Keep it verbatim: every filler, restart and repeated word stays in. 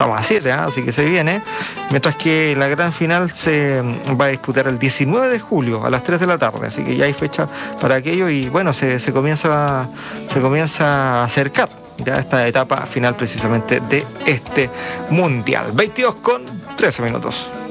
estamos a siete, ¿eh? Así que se viene, mientras que la gran final se va a disputar el diecinueve de julio a las tres de la tarde, así que ya hay fecha para aquello y bueno, se, se comienza se comienza a acercar ya esta etapa final precisamente de este mundial. veintidós con trece minutos.